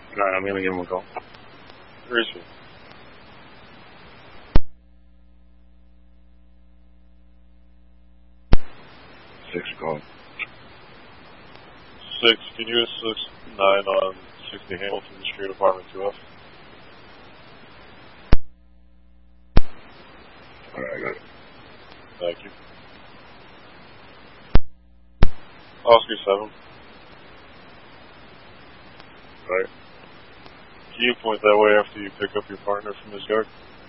Alright, I'm gonna give him a call. Where is he? Six call. 6, can you assist 9 on 60 Hamilton Street, apartment 2F? Alright, I got it. Thank you. Oscar 7. Right. Can you point that way after you pick up your partner from his yard?